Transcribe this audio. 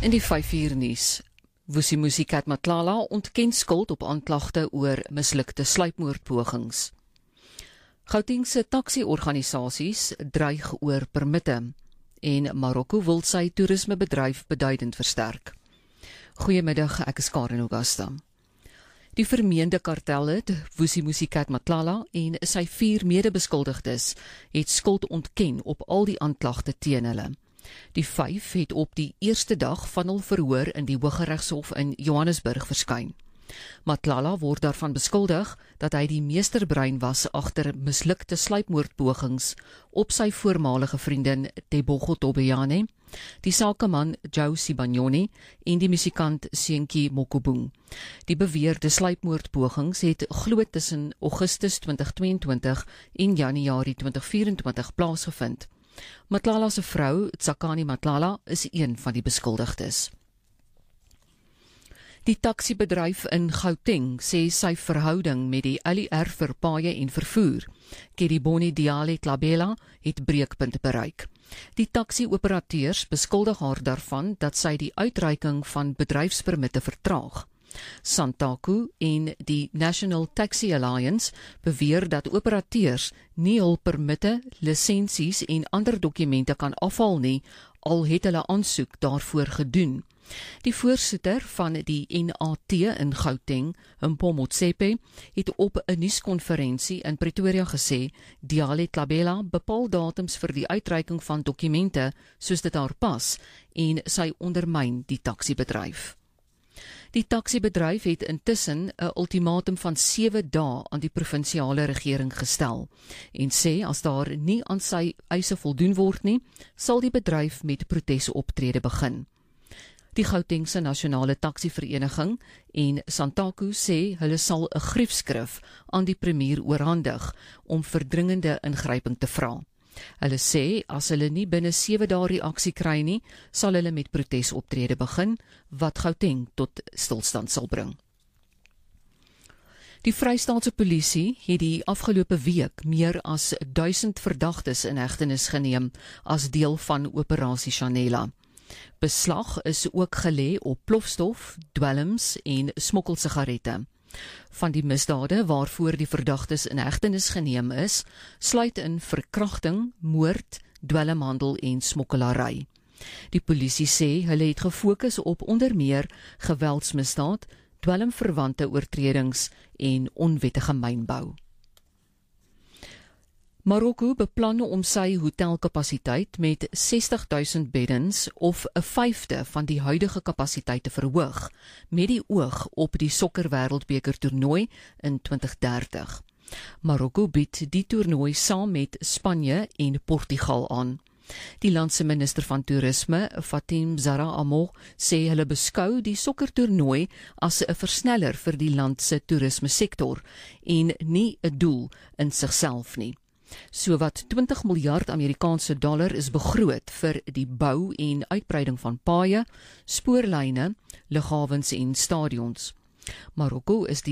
In die 5-uur nuus. Vusi Musikat Matlala ontken skuld op aanklagte oor mislukte sluipmoordpogings. Gautengse taksi-organisasies dreig oor permitte en Marokko wil sy toerismebedryf beduidend versterk. Goeiemiddag, ek is Karen Augusta. Die vermeende kartel het Vusi Musikat Matlala en sy 4 medebeskuldigdes het skuld ontken op al die aanklagte teen hulle. Die 5 het op die eerste dag van hul verhoor in die Hooggeregshof in Johannesburg verskyn. Matlala word daarvan beskuldig dat hy die meesterbrein was agter mislukte sluipmoordpogings op sy voormalige vriendin Tebogo Tobayane, die sakeman Joe Sibanyoni en die musikant Senki Mokobung. Die beweerde sluipmoordpogings het glo tussen Augustus 2022 en Januarie 2024 plaasgevind. Matlala se vrou, Tsakani Matlala, is een van die beskuldigdes. Die taksibedryf in Gauteng sê sy verhouding met die LER vir paaie en vervoer, Kediboni Diale Tlabela, het breekpunt bereik. Die taksi-operateurs beskuldig haar daarvan dat sy die uitreiking van bedryfspermitte vertraag. Santaku en die National Taxi Alliance beweer dat operateurs nie hul permitte, lisensies en ander dokumente kan afhaal nie, al het hulle aansoek daarvoor gedoen. Die voorsitter van die NAT in Gauteng, Mpomotsepe, het op 'n nuuskonferensie in Pretoria gesê, Diale Tlabela bepaal datums vir die uitreiking van dokumente soos dit haar pas en sy ondermyn die taksibedryf. Die taksibedryf het intussen 'n ultimatum van 7 dae aan die provinsiale regering gestel en sê as daar nie aan sy eise voldoen word nie, sal die bedryf met protesoptrede begin. Die Gautengse Nasionale Taksivereniging en Santaku sê hulle sal 'n griefskrif aan die premier oorhandig om verdringende ingryping te vra. Hulle sê as hulle nie binne 7 dae reaksie kry nie, sal hulle met protesoptrede begin wat Gauteng tot stilstand sal bring. Die Vrystaatse polisie het die afgelope week meer as 1000 verdagtes in hegtenis geneem as deel van Operasie Chanela. Beslag is ook gelê op plofstof, dwelms en smokkelsigarette. Van die misdade waarvoor die verdagtes in hegtenis geneem is, sluit in verkrachting, moord, dwelmhandel en smokkelary. Die polisie sê hulle het gefokus op onder meer geweldsmisdaad, dwelmverwante oortredings en onwettige mynbou. Marokko beplan om sy hotelkapasiteit met 60.000 beddens of 1/5 van die huidige kapasiteit te verhoog, met die oog op die sokkerwêreldbeker toernooi in 2030. Marokko bied die toernooi saam met Spanje en Portugal aan. Die landse minister van toerisme, Fatim Zahra Amo, sê hulle beskou die sokkertoernooi as 'n versneller vir die land se toerismesektor en nie 'n doel in sigself nie. Sowat 20 miljard Amerikaanse dollar is begroot vir die bou en uitbreiding van paaie, spoorlyne, lughawens en stadions. Marokko is die